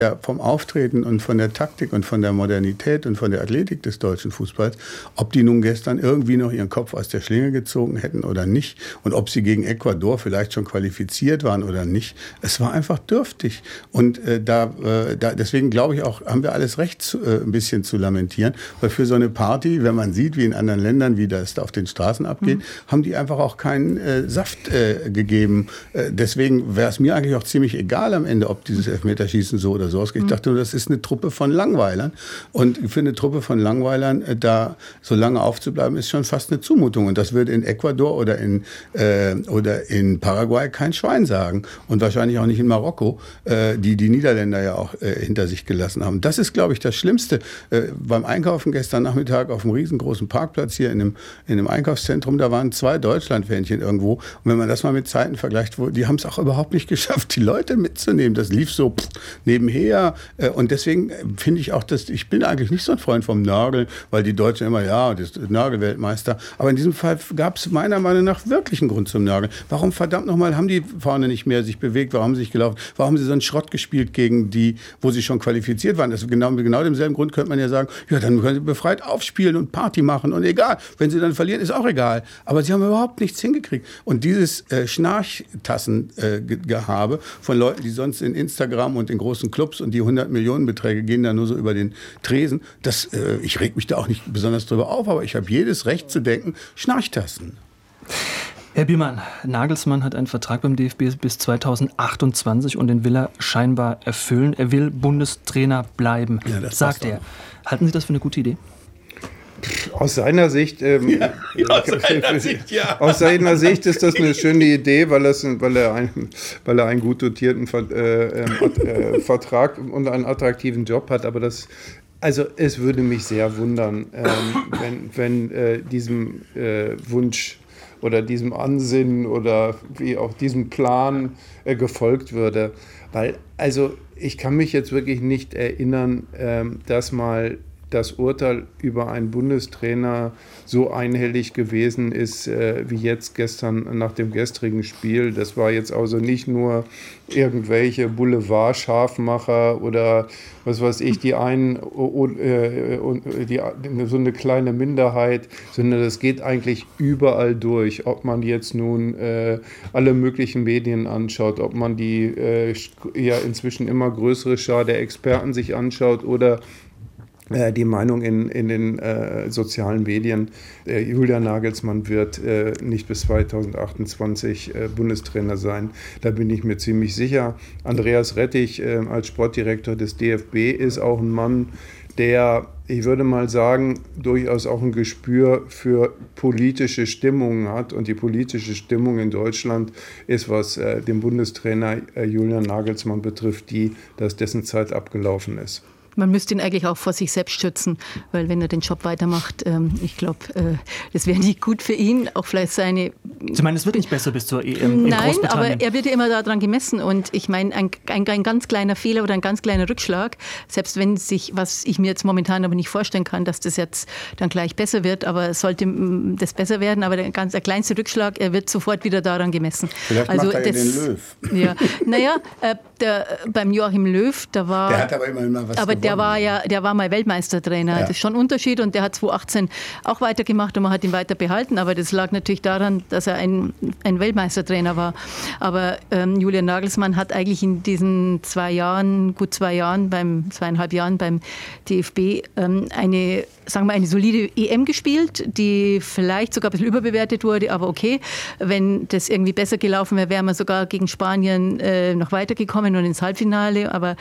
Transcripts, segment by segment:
Ja, vom Auftreten und von der Taktik und von der Modernität und von der Athletik des deutschen Fußballs, ob die nun gestern irgendwie noch ihren Kopf aus der Schlinge gezogen hätten oder nicht und ob sie gegen Ecuador vielleicht schon qualifiziert waren oder nicht, es war einfach dürftig. Und deswegen glaube ich auch, haben wir alles recht, ein bisschen zu lamentieren, weil für so eine Party, wenn man sieht, wie in anderen Ländern, wie das da auf den Straßen abgeht, haben die einfach auch keinen Saft gegeben. Deswegen wäre es mir eigentlich auch ziemlich egal am Ende, ob dieses Elfmeterschießen so oder so ausgeht. Ich dachte nur, das ist eine Truppe von Langweilern. Und für eine Truppe von Langweilern da so lange aufzubleiben, ist schon fast eine Zumutung. Und das wird in Ecuador oder in Paraguay kein Schwein sagen. Und wahrscheinlich auch nicht in Marokko, die Niederländer ja auch hinter sich gelassen haben. Das ist, glaube ich, das Schlimmste. Beim Einkaufen gestern Nachmittag auf einem riesengroßen Parkplatz hier in einem Einkaufszentrum, da waren 2 Deutschlandfähnchen irgendwo. Und wenn man das mal mit Zeiten vergleicht, die haben es auch überhaupt nicht geschafft, die Leute mitzunehmen. Das lief so nebenher. Und deswegen finde ich auch, dass ich bin eigentlich nicht so ein Freund vom Nörgeln, weil die Deutschen immer, ja, das ist Nörgelweltmeister. Aber in diesem Fall gab es meiner Meinung nach wirklich einen Grund zum Nörgeln. Warum verdammt nochmal haben die vorne nicht mehr sich bewegt? Warum haben sie sich gelaufen? Warum haben sie so einen Schrott gespielt gegen die, wo sie schon qualifiziert waren? Das genau demselben Grund könnte man ja sagen, ja, dann können sie befreit aufspielen und Party machen und egal. Wenn sie dann verlieren, ist auch egal. Aber sie haben überhaupt nichts hingekriegt. Und dieses Schnarchtassengehabe von Leuten, die sonst in Instagram und in großen Clubs und die 100 Millionen Beträge gehen da nur so über den Tresen. Ich reg mich da auch nicht besonders drüber auf, aber ich habe jedes Recht zu denken, Schnarchtassen. Herr Biermann, Nagelsmann hat einen Vertrag beim DFB bis 2028 und den will er scheinbar erfüllen. Er will Bundestrainer bleiben, sagt er. Halten Sie das für eine gute Idee? Aus seiner Sicht, aus seiner Sicht ist das eine schöne Idee, weil er einen gut dotierten Vertrag und einen attraktiven Job hat. Aber es würde mich sehr wundern, wenn diesem Wunsch oder diesem Ansinnen oder wie auch diesem Plan gefolgt würde. Weil, ich kann mich jetzt wirklich nicht erinnern, dass mal das Urteil über einen Bundestrainer so einhellig gewesen ist, wie jetzt gestern nach dem gestrigen Spiel. Das war jetzt also nicht nur irgendwelche Boulevard-Scharfmacher oder was weiß ich, die einen so eine kleine Minderheit, sondern das geht eigentlich überall durch. Ob man jetzt nun alle möglichen Medien anschaut, ob man die ja inzwischen immer größere Schar der Experten sich anschaut oder die Meinung in den sozialen Medien. Julian Nagelsmann wird nicht bis 2028 Bundestrainer sein. Da bin ich mir ziemlich sicher. Andreas Rettich als Sportdirektor des DFB ist auch ein Mann, der, ich würde mal sagen, durchaus auch ein Gespür für politische Stimmungen hat. Und die politische Stimmung in Deutschland ist, was den Bundestrainer Julian Nagelsmann betrifft, dass dessen Zeit abgelaufen ist. Man müsste ihn eigentlich auch vor sich selbst schützen, weil wenn er den Job weitermacht, ich glaube, das wäre nicht gut für ihn, auch vielleicht seine... Sie meinen, es wird nicht besser bis zur EM in Großbritannien? Nein, aber er wird ja immer daran gemessen und ich meine, ein ganz kleiner Fehler oder ein ganz kleiner Rückschlag, selbst wenn was ich mir jetzt momentan aber nicht vorstellen kann, dass das jetzt dann gleich besser wird, aber sollte das besser werden, aber der kleinste Rückschlag, er wird sofort wieder daran gemessen. Vielleicht macht er ja den Löw. Ja, naja, beim Joachim Löw, der hat aber immerhin mal was gewonnen. Der war mal Weltmeistertrainer. Ja. Das ist schon ein Unterschied und der hat 2018 auch weitergemacht und man hat ihn weiter behalten. Aber das lag natürlich daran, dass er ein Weltmeistertrainer war. Aber Julian Nagelsmann hat eigentlich in diesen 2,5 Jahren beim DFB eine solide EM gespielt, die vielleicht sogar ein bisschen überbewertet wurde, aber okay. Wenn das irgendwie besser gelaufen wäre, wären wir sogar gegen Spanien noch weitergekommen und ins Halbfinale. Aber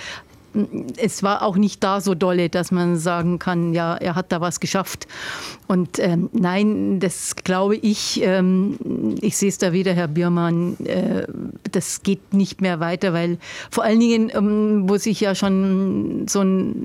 es war auch nicht da so dolle, dass man sagen kann, ja, er hat da was geschafft. Und nein, das glaube ich, ich sehe es da wieder, Herr Biermann, das geht nicht mehr weiter, weil vor allen Dingen, wo sich ja schon so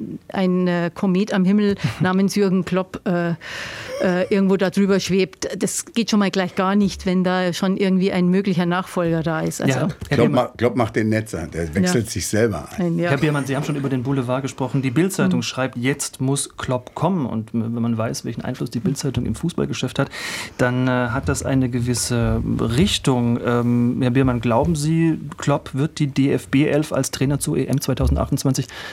ein Komet am Himmel namens Jürgen Klopp irgendwo da drüber schwebt, das geht schon mal gleich gar nicht, wenn da schon irgendwie ein möglicher Nachfolger da ist. Also, ja, Klopp macht den Netzer, der wechselt sich selber ein. Ja. Herr Biermann, Sie haben schon über den Boulevard gesprochen. Die Bild-Zeitung schreibt, jetzt muss Klopp kommen. Und wenn man weiß, welchen Einfluss die Bild-Zeitung im Fußballgeschäft hat, dann hat das eine gewisse Richtung. Herr Biermann, glauben Sie, Klopp wird die DFB 11 als Trainer zur EM 2028